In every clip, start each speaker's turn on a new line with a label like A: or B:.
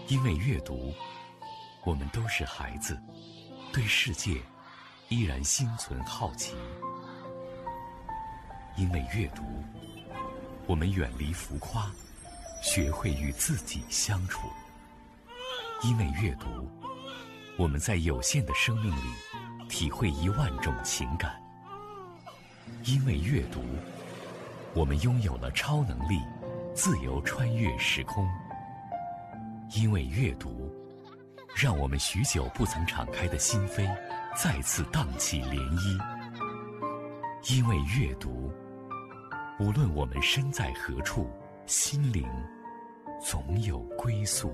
A: 因为阅读，我们都是孩子，对世界依然心存好奇。因为阅读，我们远离浮夸，学会与自己相处。因为阅读，我们在有限的生命里体会10000种情感。因为阅读，我们拥有了超能力，自由穿越时空。因为阅读，让我们许久不曾敞开的心扉再次荡起涟漪。因为阅读，无论我们身在何处，心灵总有归宿。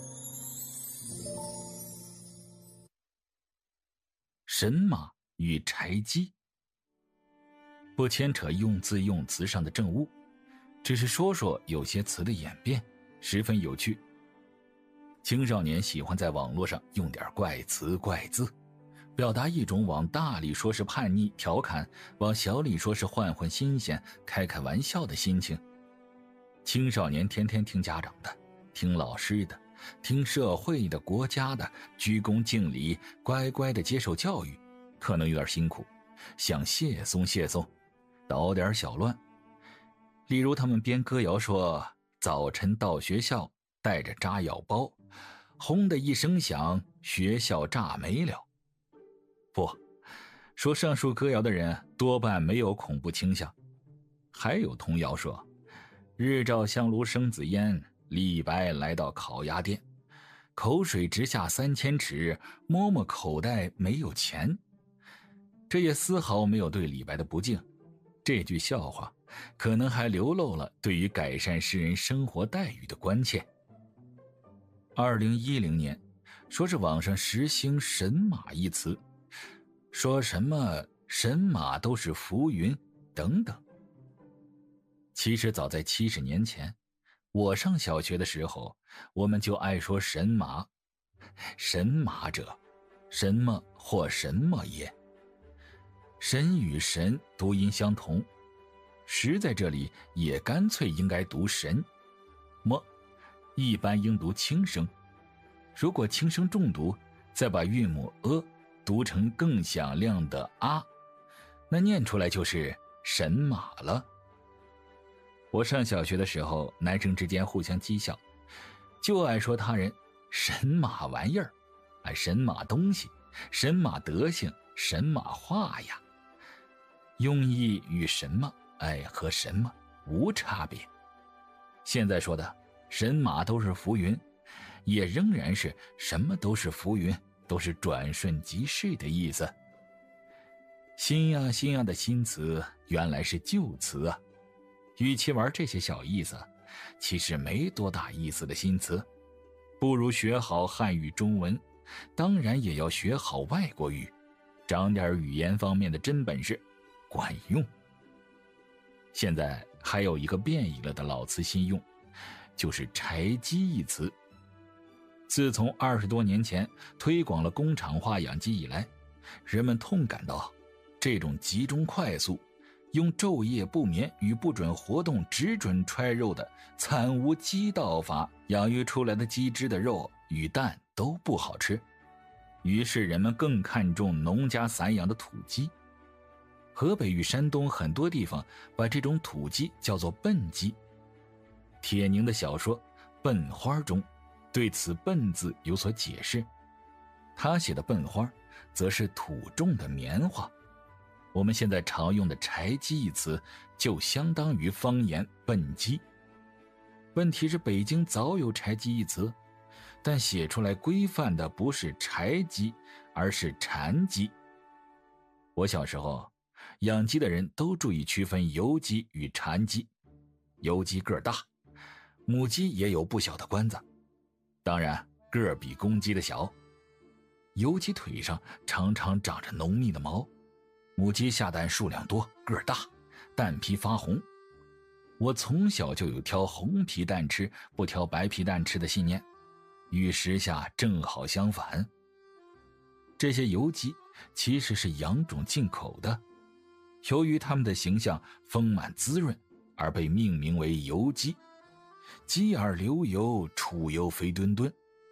B: 神马与柴鸡，不牵扯用字用词上的政务，只是说说有些词的演变，十分有趣。青少年喜欢在网络上用点怪词怪字，表达一种往大里说是叛逆调侃，往小里说是换换新鲜开开玩笑的心情。青少年天天听家长的，听老师的，听社会的，国家的，鞠躬敬礼，乖乖的接受教育，可能有点辛苦，想谢松谢松，捣点小乱。例如他们编歌谣说，早晨到学校带着炸药包，轰的一声响，学校炸没了。不，说上述歌谣的人多半没有恐怖倾向。还有童谣说，日照香炉生紫烟，李白来到烤鸭店，口水直下3000尺，摸摸口袋没有钱。这也丝毫没有对李白的不敬，这句笑话可能还流露了对于改善世人生活待遇的关切。2010年，说是网上实行神马一词，说什么神马都是浮云等等。其实早在70年前，我上小学的时候，我们就爱说神马。神马者，什么或什么也。神与神读音相同，实在这里也干脆应该读神。么一般应读轻声，如果轻声重读，再把韵母读成更响亮的啊，那念出来就是神马了。我上小学的时候，男生之间互相讥笑，就爱说他人神马玩意儿，神马东西，神马德行，神马话呀。用意与什么和什么无差别。现在说的神马都是浮云，也仍然是什么都是浮云，都是转瞬即逝的意思。新呀新呀的新词原来是旧词啊。与其玩这些小意思，其实没多大意思的新词，不如学好汉语中文，当然也要学好外国语，长点语言方面的真本事，管用。现在还有一个变异了的老词新用，就是柴鸡一词。自从20多年前推广了工厂化养鸡以来，人们痛感到这种集中快速，用昼夜不眠与不准活动只准揣肉的惨无鸡道法养育出来的鸡只的肉与蛋都不好吃，于是人们更看重农家散养的土鸡。河北与山东很多地方把这种土鸡叫做笨鸡。铁凝的小说《笨花》中对此笨字有所解释，他写的笨花则是土种的棉花。我们现在常用的柴鸡一词就相当于方言笨鸡。问题是北京早有柴鸡一词，但写出来规范的不是柴鸡，而是馋鸡。我小时候养鸡的人都注意区分油鸡与馋鸡。油鸡个儿大，母鸡也有不小的关子，当然个儿比公鸡的小。油鸡腿上常常长着浓密的毛，母鸡下蛋数量多，个儿大，蛋皮发红。我从小就有挑红皮蛋吃不挑白皮蛋吃的信念，与时下正好相反。这些油鸡其实是洋种进口的，由于它们的形象丰满滋润而被命名为油鸡。鸡耳流油，出油肥墩墩，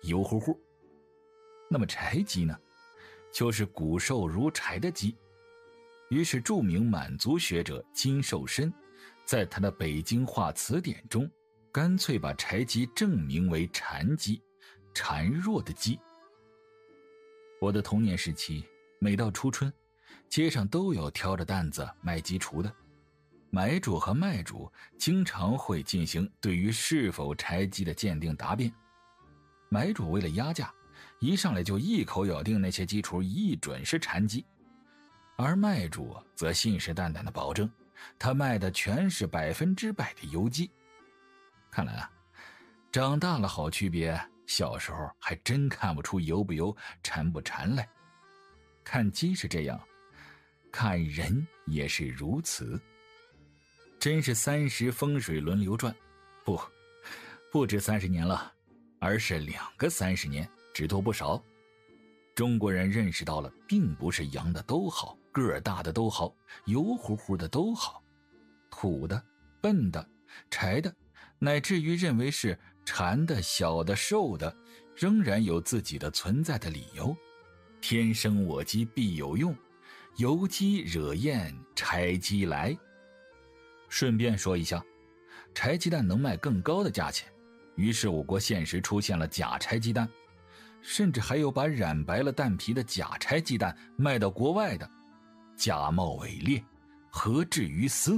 B: 油乎乎。那么柴鸡呢，就是骨瘦如柴的鸡。于是著名满族学者金寿申在他的《北京话词典》中干脆把柴鸡正名为馋鸡，孱弱的鸡。我的童年时期，每到初春，街上都有挑着担子卖鸡雏的，买主和卖主经常会进行对于是否柴鸡的鉴定答辩。买主为了压价，一上来就一口咬定那些鸡雏一准是馋鸡，而卖主则信誓旦旦地保证他卖的全是100%的油鸡。看来啊，长大了好区别，小时候还真看不出油不油，馋不馋来。看鸡是这样，看人也是如此。真是30风水轮流转，不止30年了，而是2个30年，只多不少。中国人认识到了，并不是阳的都好，个儿大的都好，油乎乎的都好，土的、笨的、柴的，乃至于认为是馋的、小的、瘦的，仍然有自己的存在的理由。天生我鸡必有用，油鸡惹厌柴鸡来。顺便说一下，柴鸡蛋能卖更高的价钱，于是我国现实出现了假柴鸡蛋，甚至还有把染白了蛋皮的假柴鸡蛋卖到国外的，假冒伪劣，何至于斯？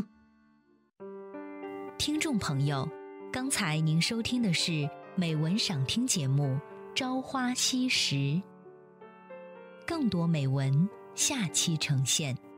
C: 听众朋友，刚才您收听的是美文赏听节目《朝花夕拾》，更多美文下期呈现。